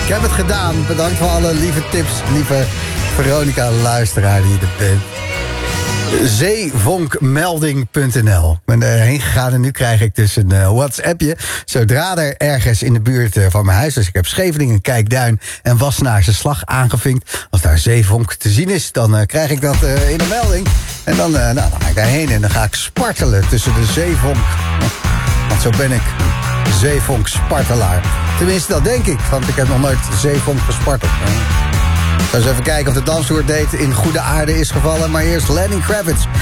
Ik heb het gedaan. Bedankt voor alle lieve tips, lieve Veronica luisteraar die je er bent. Zeevonkmelding.nl. Ik ben erheen gegaan en nu krijg ik dus een WhatsAppje. Zodra er ergens in de buurt van mijn huis, dus ik heb Scheveningen, Kijkduin en Wassenaarse Slag aangevinkt. Als daar zeevonk te zien is, dan krijg ik dat in een melding. En dan ga ik daarheen en dan ga ik spartelen tussen de zeevonk. Want zo ben ik, zeevonk-spartelaar. Tenminste, dat denk ik, want ik heb nog nooit zeevonk gesparteld. Ik ga eens even kijken of de dansvloerdate in goede aarde is gevallen. Maar eerst Lenny Kravitz